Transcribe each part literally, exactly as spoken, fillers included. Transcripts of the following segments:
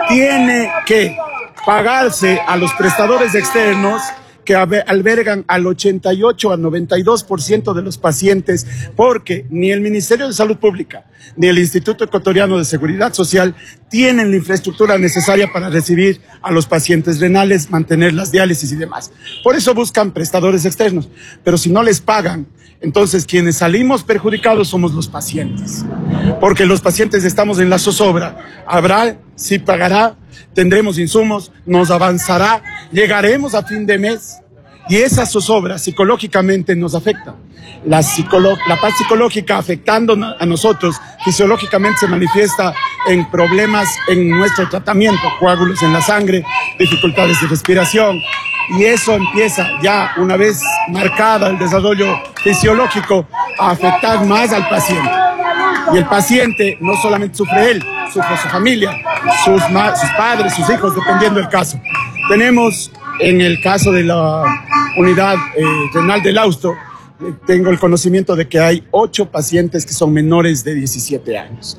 tiene que pagarse a los prestadores externos que albergan al ochenta y ocho a noventa y dos por ciento de los pacientes, porque ni el Ministerio de Salud Pública ni el Instituto Ecuatoriano de Seguridad Social tienen la infraestructura necesaria para recibir a los pacientes renales, mantener las diálisis y demás. Por eso buscan prestadores externos, pero si no les pagan, entonces quienes salimos perjudicados somos los pacientes, porque los pacientes estamos en la zozobra. Habrá, sí pagará, tendremos insumos, nos avanzará, llegaremos a fin de mes y esa zozobra psicológicamente nos afecta. La, psicolo- la paz psicológica afectando a nosotros fisiológicamente se manifiesta en problemas en nuestro tratamiento, coágulos en la sangre, dificultades de respiración, y eso empieza ya una vez marcada el desarrollo fisiológico a afectar más al paciente. Y el paciente no solamente sufre él, sufre su familia, sus, ma- sus padres, sus hijos, dependiendo del caso. Tenemos, en el caso de la unidad eh, renal del Austro, eh, tengo el conocimiento de que hay ocho pacientes que son menores de diecisiete años.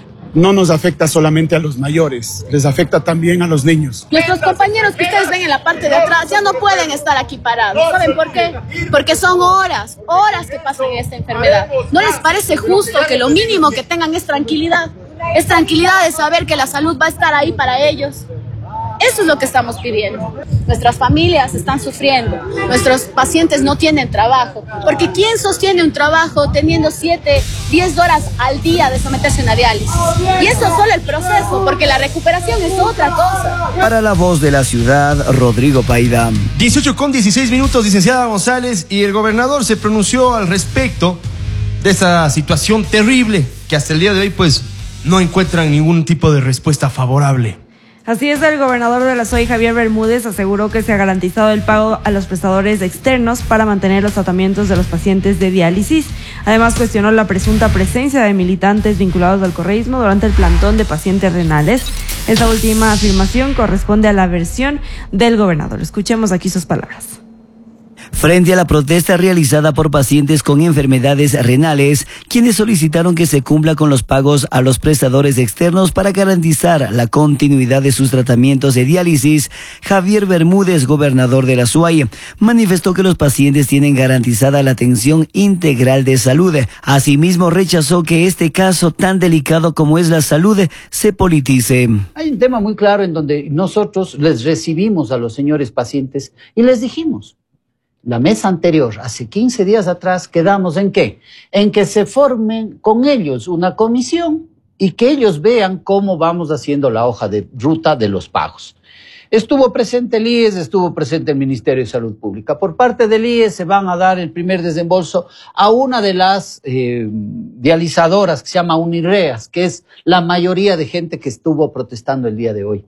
No nos afecta solamente a los mayores, les afecta también a los niños. Nuestros compañeros que ustedes ven en la parte de atrás ya no pueden estar aquí parados. ¿Saben por qué? Porque son horas, horas que pasan esta enfermedad. ¿No les parece justo que lo mínimo que tengan es tranquilidad? Es tranquilidad de saber que la salud va a estar ahí para ellos. Eso es lo que estamos pidiendo. Nuestras familias están sufriendo, nuestros pacientes no tienen trabajo, porque ¿quién sostiene un trabajo teniendo siete, diez horas al día de someterse a una diálisis? Y eso es solo el proceso, porque la recuperación es otra cosa. Para La Voz de la Ciudad, Rodrigo Paida. dieciocho con dieciséis minutos, licenciada González, y el gobernador se pronunció al respecto de esa situación terrible que hasta el día de hoy pues no encuentran ningún tipo de respuesta favorable. Así es, el gobernador de la S O I, Javier Bermúdez, aseguró que se ha garantizado el pago a los prestadores externos para mantener los tratamientos de los pacientes de diálisis. Además, cuestionó la presunta presencia de militantes vinculados al correísmo durante el plantón de pacientes renales. Esta última afirmación corresponde a la versión del gobernador. Escuchemos aquí sus palabras. Frente a la protesta realizada por pacientes con enfermedades renales, quienes solicitaron que se cumpla con los pagos a los prestadores externos para garantizar la continuidad de sus tratamientos de diálisis, Javier Bermúdez, gobernador de la S U A Y, manifestó que los pacientes tienen garantizada la atención integral de salud. Asimismo, rechazó que este caso tan delicado como es la salud se politice. Hay un tema muy claro en donde nosotros les recibimos a los señores pacientes y les dijimos, la mesa anterior, hace quince días atrás, quedamos en qué? En que se formen con ellos una comisión y que ellos vean cómo vamos haciendo la hoja de ruta de los pagos. Estuvo presente el I E S, estuvo presente el Ministerio de Salud Pública. Por parte del I E S se van a dar el primer desembolso a una de las eh, dializadoras que se llama Unirreas, que es la mayoría de gente que estuvo protestando el día de hoy.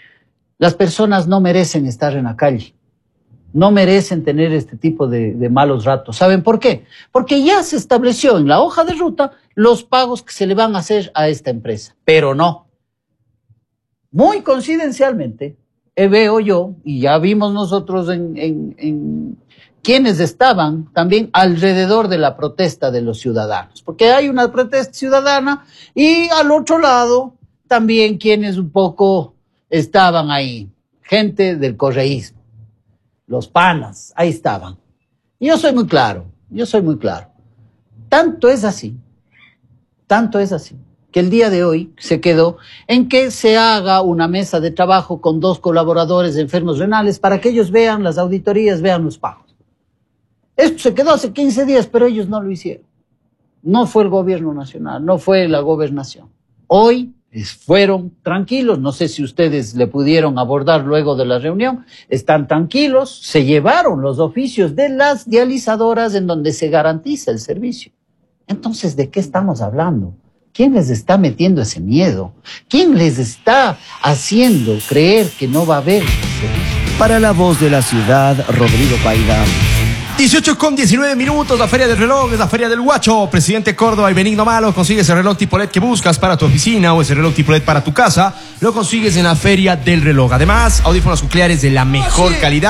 Las personas no merecen estar en la calle. No merecen tener este tipo de, de malos ratos. ¿Saben por qué? Porque ya se estableció en la hoja de ruta los pagos que se le van a hacer a esta empresa. Pero no. Muy coincidencialmente, eh, veo yo, y ya vimos nosotros en, en, en quienes estaban también alrededor de la protesta de los ciudadanos. Porque hay una protesta ciudadana y al otro lado también quienes un poco estaban ahí. Gente del correísmo. Los panas, ahí estaban. Y yo soy muy claro, yo soy muy claro. Tanto es así, tanto es así, que el día de hoy se quedó en que se haga una mesa de trabajo con dos colaboradores de enfermos renales para que ellos vean las auditorías, vean los pagos. Esto se quedó hace quince días, pero ellos no lo hicieron. No fue el gobierno nacional, no fue la gobernación. Hoy fueron tranquilos, no sé si ustedes le pudieron abordar luego de la reunión, están tranquilos, se llevaron los oficios de las dializadoras en donde se garantiza el servicio. Entonces, ¿de qué estamos hablando? ¿Quién les está metiendo ese miedo? ¿Quién les está haciendo creer que no va a haber servicio? Para La Voz de la Ciudad, Rodrigo Paida. dieciocho con diecinueve minutos, la Feria del Reloj es la Feria del Guacho. Presidente Córdoba y Benigno Malo, consigues el reloj tipo L E D que buscas para tu oficina o ese reloj tipo L E D para tu casa, lo consigues en la Feria del Reloj. Además, audífonos nucleares de la mejor calidad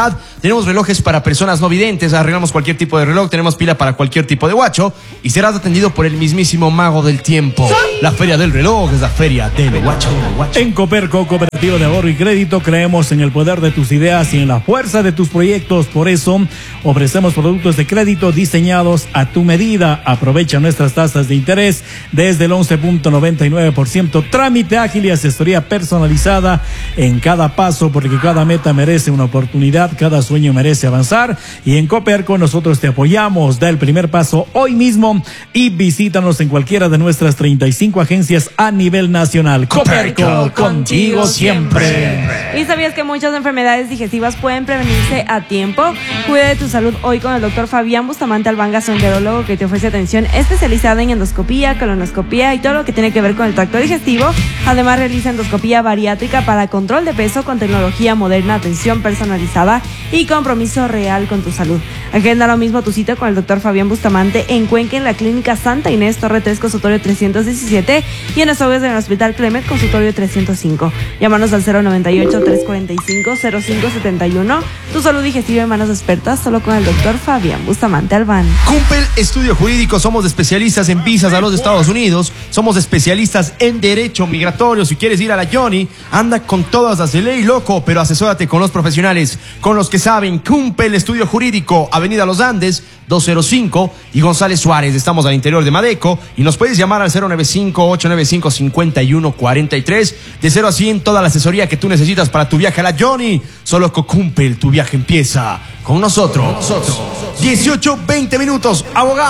tenemos relojes para personas no videntes, arreglamos cualquier tipo de reloj, tenemos pila para cualquier tipo de guacho y serás atendido por el mismísimo mago del tiempo. La feria del reloj es la feria del guacho. En Coperco, Cooperativa de Ahorro y Crédito, creemos en el poder de tus ideas y en la fuerza de tus proyectos. Por eso, ofrecemos productos de crédito diseñados a tu medida. Aprovecha nuestras tasas de interés desde el once punto noventa y nueve por ciento. Trámite ágil y asesoría personalizada en cada paso, porque cada meta merece una oportunidad, cada sueño merece avanzar. Y en Coperco nosotros te apoyamos. Da el primer paso hoy mismo y visítanos en cualquiera de nuestras treinta y cinco agencias a nivel nacional. Coperco, contigo, contigo siempre. siempre. ¿Y sabías que muchas enfermedades digestivas pueden prevenirse a tiempo? Cuida de tu salud hoy con el doctor Fabián Bustamante Albán, gastroenterólogo, que te ofrece atención especializada en endoscopía, colonoscopía y todo lo que tiene que ver con el tracto digestivo. Además realiza endoscopía bariátrica para control de peso con tecnología moderna, atención personalizada y compromiso real con tu salud. Agenda lo mismo tu cita con el doctor Fabián Bustamante en Cuenca, en la Clínica Santa Inés, Torre tres, consultorio trescientos diecisiete, y en Azogues, en el Hospital Clemet, consultorio trescientos cinco. Llámanos al cero noventa y ocho, trescientos cuarenta y cinco, cero cinco setenta y uno. Tu salud digestiva en manos expertas, solo con el doctor Fabián Bustamante Albán. Cumpel Estudio Jurídico, somos especialistas en visas a los Estados Unidos, somos especialistas en derecho migratorio. Si quieres ir a la Johnny, anda con todas las de ley, loco, pero asesórate con los profesionales, con los que saben. Cumpel Estudio Jurídico, Avenida Los Andes, doscientos cinco y González Suárez. Estamos al interior de Madeco y nos puedes llamar al cero noventa y cinco, ochocientos noventa y cinco, cincuenta y uno cuarenta y tres. De cero a cien, toda la asesoría que tú necesitas para tu viaje a la Johnny. Solo con Cumpel, tu viaje empieza con nosotros. nosotros. dieciocho, veinte minutos,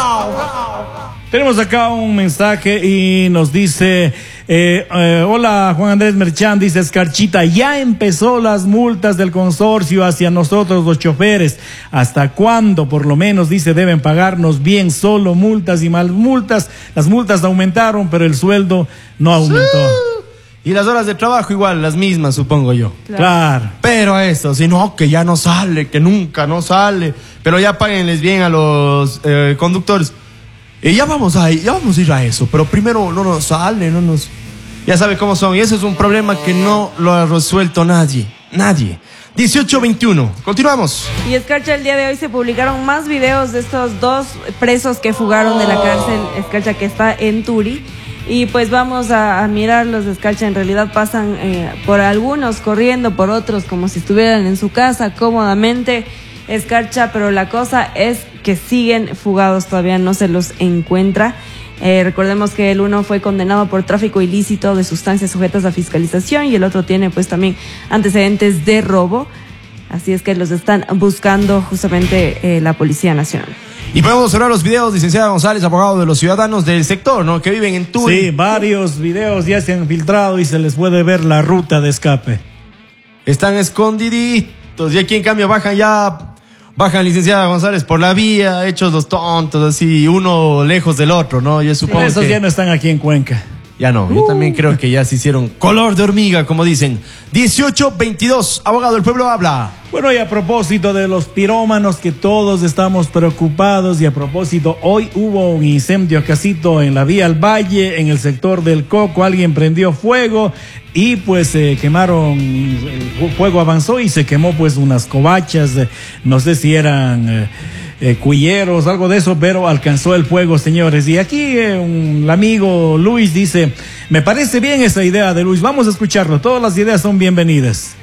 abogado. Tenemos acá un mensaje y nos dice, eh, eh, hola Juan Andrés Merchán, dice Escarchita, ya empezó las multas del consorcio hacia nosotros los choferes. ¿Hasta cuándo? Por lo menos, dice, deben pagarnos bien, solo multas y mal multas. Las multas aumentaron, pero el sueldo no aumentó. Sí. Y las horas de trabajo igual, las mismas, supongo yo. Claro. claro. Pero eso, si no, que ya no sale, que nunca no sale. Pero ya páguenles bien a los eh, conductores. Y ya vamos a ya vamos a ir a eso, pero primero no nos sale, no nos... Ya sabe cómo son, y ese es un problema que no lo ha resuelto nadie, nadie. dieciocho veintiuno, continuamos. Y Escarcha, el día de hoy se publicaron más videos de estos dos presos que fugaron de la cárcel, Escarcha, que está en Turi. Y pues vamos a, a mirarlos, Escarcha. En realidad pasan eh, por algunos corriendo, por otros como si estuvieran en su casa cómodamente, Escarcha, pero la cosa es que siguen fugados, todavía no se los encuentra. Eh, recordemos que el uno fue condenado por tráfico ilícito de sustancias sujetas a fiscalización y el otro tiene pues también antecedentes de robo. Así es que los están buscando justamente eh, la Policía Nacional. Y podemos observar los videos, licenciada González, abogado de los ciudadanos del sector, ¿no? Que viven en Turi. Sí, varios videos ya se han filtrado y se les puede ver la ruta de escape. Están escondiditos y aquí en cambio bajan ya... Bajan, licenciada González, por la vía, hechos los tontos, así, uno lejos del otro, ¿no? Yo supongo sí, esos que... ya no están aquí en Cuenca. Ya no, yo uh. también creo que ya se hicieron color de hormiga, como dicen. dieciocho veintidós, abogado del pueblo habla. Bueno, y a propósito de los pirómanos, que todos estamos preocupados, y a propósito, hoy hubo un incendio casito en la vía al Valle, en el sector del Coco, alguien prendió fuego y pues se eh, quemaron, el fuego avanzó y se quemó pues unas covachas, eh, no sé si eran... Eh, Eh, cuilleros, algo de eso, pero alcanzó el fuego, señores. Y aquí eh, un amigo Luis dice, me parece bien esa idea de Luis, vamos a escucharlo, todas las ideas son bienvenidas.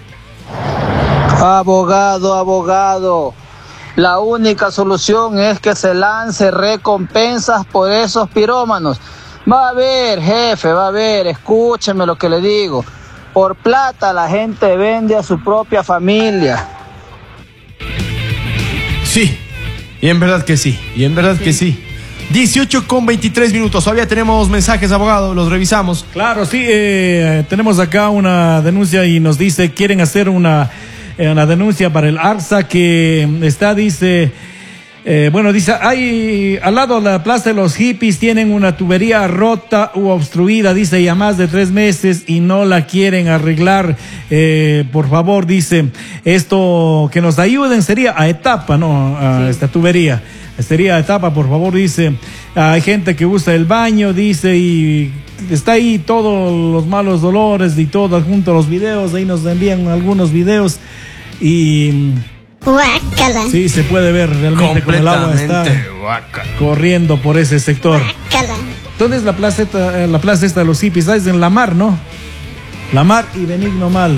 Abogado, abogado, la única solución es que se lance recompensas por esos pirómanos. Va a haber, jefe, va a haber, escúcheme lo que le digo, por plata la gente vende a su propia familia. Sí. Y en verdad que sí, y en verdad sí. que sí. dieciocho con veintitrés minutos, todavía tenemos mensajes, abogado, los revisamos. Claro, sí, eh, tenemos acá una denuncia y nos dice, quieren hacer una, eh, una denuncia para el ARSA que está, dice... Eh, bueno, dice, hay al lado de la Plaza de los Hippies tienen una tubería rota u obstruida, dice, ya más de tres meses y no la quieren arreglar. Eh, por favor, dice, esto que nos ayuden sería a etapa, ¿no? A sí. esta tubería. Sería a etapa, por favor, dice. Hay gente que usa el baño, dice, y está ahí todos los malos dolores y todo, junto a los videos, ahí nos envían algunos videos y... Guácala. Sí, se puede ver realmente como el agua está guácala. corriendo por ese sector. Guácala. ¿Dónde es la plaza esta, la plaza esta de los hippies? Ah, es en La Mar, ¿no? La Mar y Benigno Mal.